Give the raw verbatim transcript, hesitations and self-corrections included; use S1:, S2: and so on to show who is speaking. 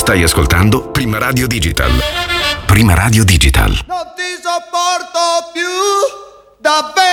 S1: Stai ascoltando Prima Radio Digital. Prima Radio Digital.
S2: Non ti sopporto più, davvero.